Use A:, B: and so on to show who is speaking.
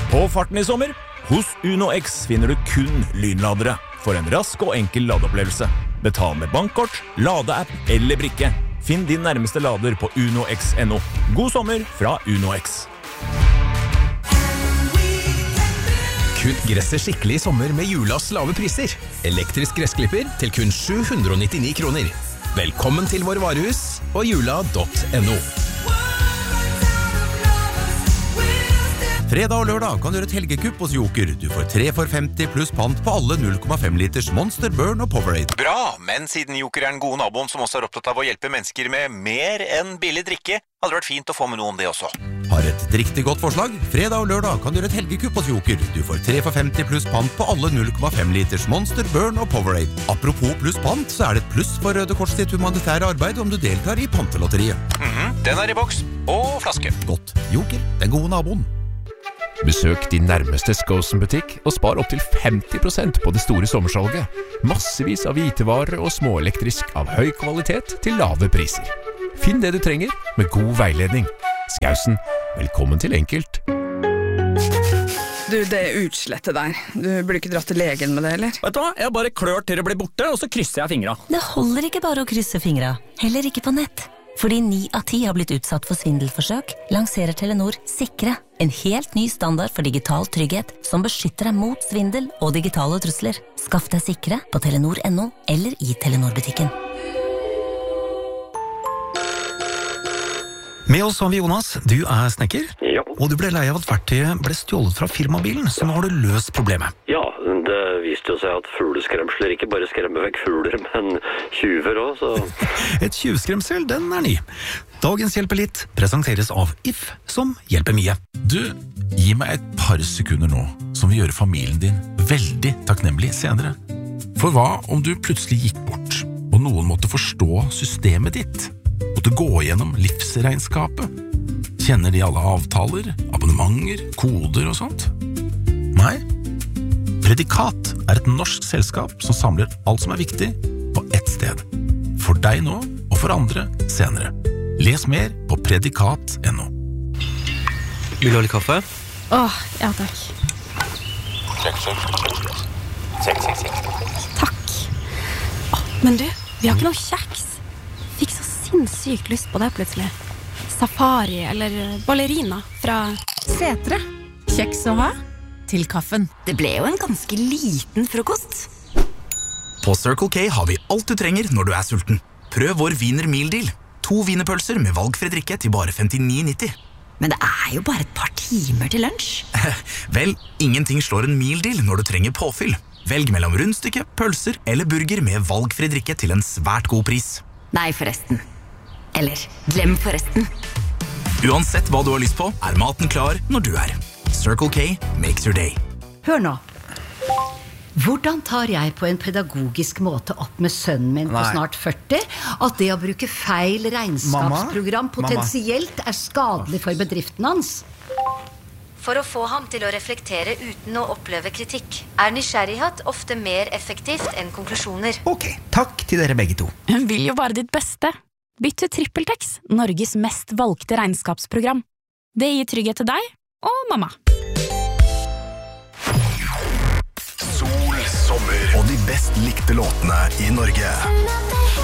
A: På farten I sommer, hos Uno X finner du kun lynladere for en rask og enkel ladeopplevelse. Betal med bankkort, ladeapp eller brikke. Finn din nærmeste lader på unox.no. God sommer fra Uno X.
B: Kutt gresset skikkelig I sommer med Julas lave priser. Elektrisk gressklipper til kun 799 kroner. Velkommen til vår varehus og jula.no.
C: Fredag og lørdag kan du gjøre et helgekupp hos Joker. Du får 3 for 50 pluss pant på alle 0,5 liters Monster, Burn og Powerade.
D: Bra, men siden Joker den gode naboen som også opptatt av å hjelpe mennesker med mer enn billig drikke, hadde det vært fint å få med noe om det også.
C: Har et riktig godt forslag? Fredag og lørdag kan du gjøre et helgekupp hos Joker. Du får 3 for 50 pluss pant på alle 0,5 liters Monster, Burn og Powerade. Apropos pluss pant, så det et pluss for Røde Kors sitt humanitære arbeid om du deltar I pantelotteriet.
D: Den I boks og flaske.
C: Godt. Joker, den gode naboen.
B: Besøk din nærmeste Skosen-butikk og spar opp til 50% på det store sommersalget. Massevis av hvitevarer og småelektrisk av høy kvalitet til lave priser. Finn det du trenger med god veiledning. Skausen, velkommen til Enkelt.
E: Du, det utslettet der. Du burde ikke dratt til legen med det, eller?
F: Vet du hva? Jeg bare klør til det blir borte, og så krysser jeg fingra.
G: Det holder ikke bare å krysse fingra, heller ikke på nett. Fordi 9 av 10 har blitt utsatt for svindelforsøk, lanserer Telenor Sikre, en helt ny standard for digital trygghet som beskytter deg mot svindel og digitale trusler. Skaff deg Sikre på Telenor.no eller I Telenor-butikken.
C: Med oss har vi Jonas. Du snekker.
H: Ja.
C: Og du ble lei av at verktøyet ble stjålet fra firmabilen, så nå har du løst problemet.
H: Ja, det viste jo seg at fugleskremsler ikke bare skremmer vekk fugler, men tjuver også, så...
C: Et tjuvskremsel, den ny. Dagens Hjelper litt presenteres av If, som hjelper mye.
I: Du, gi meg et par sekunder nå, som vil gjøre familien din veldig takknemlig senere. For hva om du plutselig gikk bort, og noen måtte forstå systemet ditt? Måtte gå gjennom livsregnskapet? Kjenner de alle avtaler, abonnementer, koder og sånt? Nei? Predikat et norsk selskap som samler alt som viktig på ett sted. For deg nå, og for andre senere. Les mer på predikat.no.
J: Vil du ha litt kaffe?
K: Ja takk.
J: Check.
K: Takk. Men du, vi har ikke noe kjeks. Fikk så sinnssykt lyst på det plutselig. Safari eller ballerina fra
L: Setre. Kjeks å ha til kaffen.
M: Det ble jo en ganske liten frokost.
N: På Circle K har vi alt du trenger når du sulten. Prøv vår Wiener Meal Deal. 2 wienerpølser med valgfri drikke til bare 59,90.
M: Men det jo bare et par timer til lunsj.
N: Vel, ingenting slår en meal deal når du trenger påfyll. Velg mellom rundstykke, pølser eller burger med valgfri drikke til en svært god pris.
M: Nei, forresten. Eller, glem forresten.
N: Uansett hva du har lyst på, maten klar når du Circle K makes your day.
O: Hør nå. Hvordan tar jeg på en pedagogisk måte opp med sønnen min på snart 40 at det å bruke feil regnskapsprogram potensielt skadelig for bedriften hans?
P: For å få ham til å reflektere uten å oppleve kritikk, nysgjerrighet ofte mer effektivt enn konklusjoner.
N: Ok, takk til dere begge to.
K: Hun vil jo bare ditt beste. Bytt til TrippelTex, Norges mest valgte regnskapsprogram. Det gir trygghet til deg og mamma.
Q: Sol, sommer og de best likte låtene i Norge.